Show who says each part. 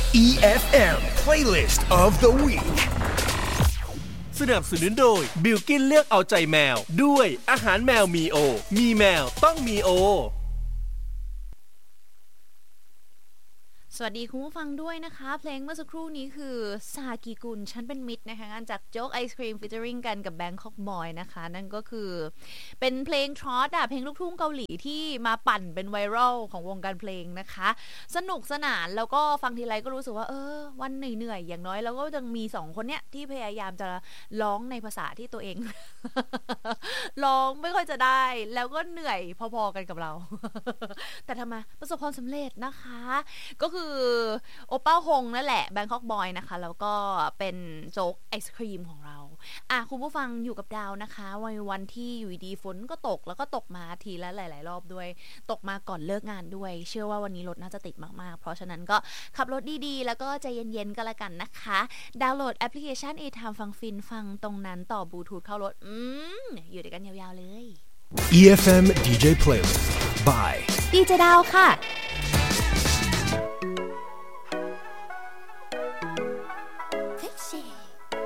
Speaker 1: EFM Playlist of the Week
Speaker 2: สนับสนุนโดยบิลกินเลือกเอาใจแมวด้วยอาหารแมวมีโอมีแมวต้องมีโอ
Speaker 3: สวัสดีคุณผู้ฟังด้วยนะคะเพลงเมื่อสักครู่นี้คือซากิกุลฉันเป็นมิตรนะคะงานจากโจ๊กไอศครีมฟีเจอริงกันกับแบงคอกบอยนะคะนั่นก็คือเป็นเพลงทรอตเพลงลูกทุ่งเกาหลีที่มาปั่นเป็นไวรัลของวงการเพลงนะคะสนุกสนานแล้วก็ฟังทีไรก็รู้สึกว่าวันเหนื่อยๆอย่างน้อยแล้วก็ยังมี2คนเนี้ยที่พยายามจะร้องในภาษาที่ตัวเอง ร้องไม่ค่อยจะได้แล้วก็เหนื่อยพอๆกันกับเรา แต่ทำไมประสบความสำเร็จนะคะก็คือโอป้าฮงนั่นแหละแบงคอกบอยนะคะแล้วก็เป็นโจ๊กไอศครีมของเราคุณผู้ฟังอยู่กับดาวนะคะวันที่อยู่ดีฝนก็ตกแล้วก็ตกมาทีละหลายๆรอบด้วยตกมาก่อนเลิกงานด้วยเชื่อว่าวันนี้รถน่าจะติดมากๆเพราะฉะนั้นก็ขับรถดีๆแล้วก็ใจเย็นๆก็แล้วกันนะคะดาวน์โหลดแอปพลิเคชัน A-Time ฟังฟินฟังตรงนั้นต่อบลูทูธเข้ารถอยู่ด้วยกันยาวๆเลย
Speaker 1: EFM DJ Playlist by
Speaker 3: ดีเจดาวค่ะ